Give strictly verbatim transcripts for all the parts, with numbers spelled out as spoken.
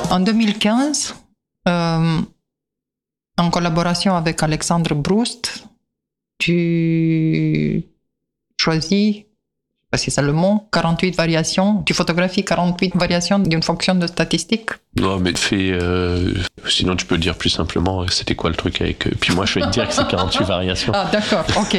En deux mille quinze, euh, en collaboration avec Alexandre Broust, tu choisis, je ne sais pas si c'est le mot, quarante-huit variations. Tu photographies quarante-huit variations d'une fonction de statistique. Non, mais fais. Euh, sinon, tu peux dire plus simplement, c'était quoi le truc avec. Euh, puis moi, je vais te dire que c'est quarante-huit variations. Ah, d'accord, ok.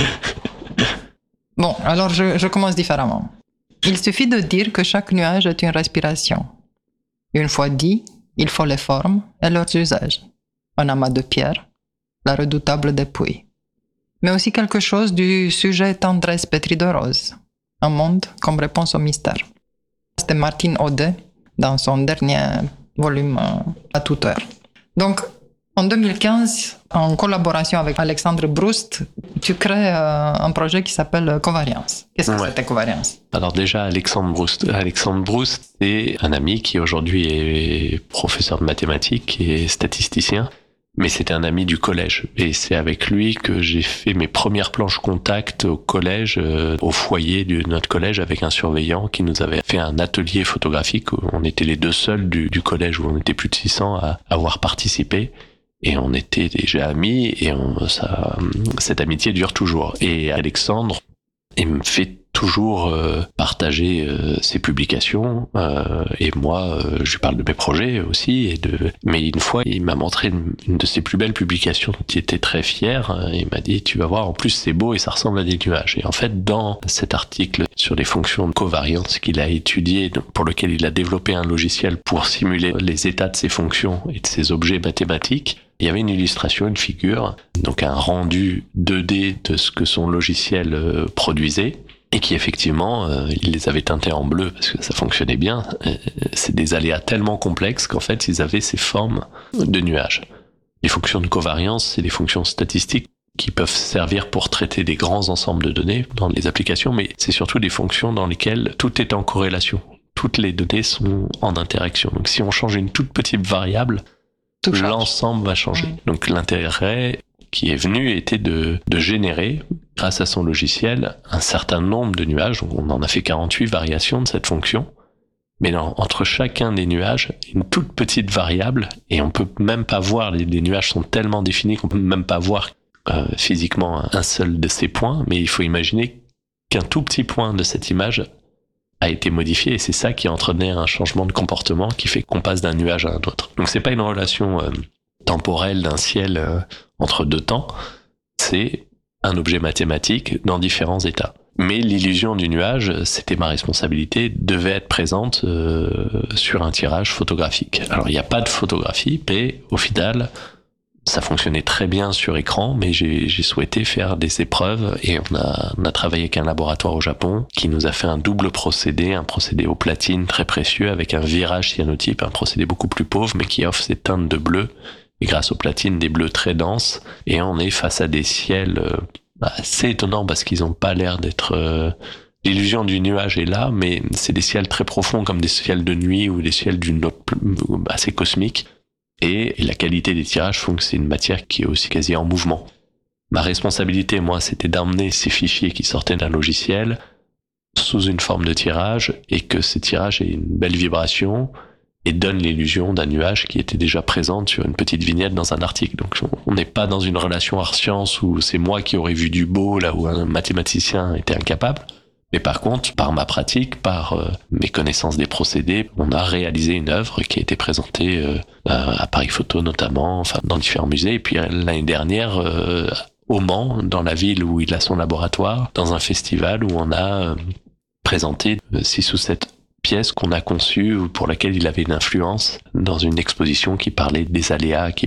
Bon, alors je, je commence différemment. Il suffit de dire que chaque nuage est une respiration. Une fois dit, il faut les formes et leurs usages. Un amas de pierres, la redoutable dépouille. Mais aussi quelque chose du sujet tendresse pétri de rose. Un monde comme réponse au mystère. C'était Martine Audet dans son dernier volume euh, à toute heure. Donc, en deux mille quinze, en collaboration avec Alexandre Broust, tu crées euh, un projet qui s'appelle Covariance. Qu'est-ce que ouais. c'était Covariance ? Alors déjà, Alexandre Broust. Alexandre Broust, c'est un ami qui aujourd'hui est professeur de mathématiques et statisticien. Mais c'était un ami du collège. Et c'est avec lui que j'ai fait mes premières planches contact au collège, euh, au foyer de notre collège, avec un surveillant qui nous avait fait un atelier photographique. Où on était les deux seuls du, du collège, où on était plus de six cents à avoir participé. Et on était déjà amis, et on, ça, cette amitié dure toujours. Et Alexandre, il me fait toujours euh, partager euh, ses publications, euh, et moi, euh, je lui parle de mes projets aussi. Et de... Mais une fois, il m'a montré une, une de ses plus belles publications dont il était très fier. Il m'a dit, tu vas voir, en plus c'est beau et ça ressemble à des nuages. Et en fait, dans cet article sur les fonctions de covariance qu'il a étudié, pour lequel il a développé un logiciel pour simuler les états de ces fonctions et de ces objets mathématiques, il y avait une illustration, une figure, donc un rendu deux D de ce que son logiciel euh, produisait, et qui effectivement, euh, il les avait teintés en bleu parce que ça fonctionnait bien. Euh, c'est des aléas tellement complexes qu'en fait, ils avaient ces formes de nuages. Les fonctions de covariance, c'est des fonctions statistiques qui peuvent servir pour traiter des grands ensembles de données dans les applications, mais c'est surtout des fonctions dans lesquelles tout est en corrélation. Toutes les données sont en interaction. Donc si on change une toute petite variable, tout l'ensemble va changer. Mmh. Donc l'intérêt qui est venu était de, de générer, grâce à son logiciel, un certain nombre de nuages. Donc on en a fait quarante-huit variations de cette fonction. Mais non, entre chacun des nuages, une toute petite variable, et on peut même pas voir, les, les nuages sont tellement définis qu'on peut même pas voir euh, physiquement un, un seul de ces points, mais il faut imaginer qu'un tout petit point de cette image a été modifié, et c'est ça qui entraînait un changement de comportement qui fait qu'on passe d'un nuage à un autre. Donc c'est pas une relation euh, temporelle d'un ciel euh, entre deux temps, c'est un objet mathématique dans différents états. Mais l'illusion du nuage, c'était ma responsabilité, devait être présente euh, sur un tirage photographique. Alors il n'y a pas de photographie, mais au final, ça fonctionnait très bien sur écran, mais j'ai, j'ai souhaité faire des épreuves, et on a, on a travaillé avec un laboratoire au Japon qui nous a fait un double procédé, un procédé au platine très précieux avec un virage cyanotype, un procédé beaucoup plus pauvre mais qui offre ces teintes de bleu, et grâce au platine des bleus très denses, et on est face à des ciels euh, assez étonnants parce qu'ils n'ont pas l'air d'être... Euh, l'illusion du nuage est là, mais c'est des ciels très profonds comme des ciels de nuit ou des ciels d'une autre, assez cosmiques. Et la qualité des tirages font que c'est une matière qui est aussi quasi en mouvement. Ma responsabilité, moi, c'était d'emmener ces fichiers qui sortaient d'un logiciel sous une forme de tirage, et que ces tirages aient une belle vibration et donnent l'illusion d'un nuage qui était déjà présente sur une petite vignette dans un article. Donc on n'est pas dans une relation art-science où c'est moi qui aurais vu du beau là où un mathématicien était incapable. Mais par contre, par ma pratique, par euh, mes connaissances des procédés, on a réalisé une œuvre qui a été présentée euh, à Paris Photo notamment, enfin dans différents musées. Et puis l'année dernière, euh, au Mans, dans la ville où il a son laboratoire, dans un festival où on a euh, présenté six ou sept pièces qu'on a conçues, pour laquelle il avait une influence, dans une exposition qui parlait des aléas, qui